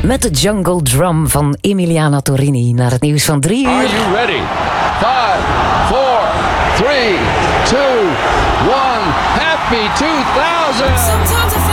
Met de Jungle Drum van Emiliana Torini naar het nieuws van 3 uur. Are you ready? 5, 4, 3, 2, 1. Happy 2000!